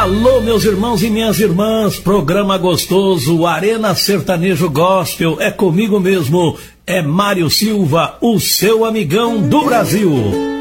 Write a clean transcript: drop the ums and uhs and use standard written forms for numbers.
Alô, meus irmãos e minhas irmãs, programa gostoso, Arena Sertanejo Gospel, é comigo mesmo, é Mário Silva, o seu amigão do Brasil.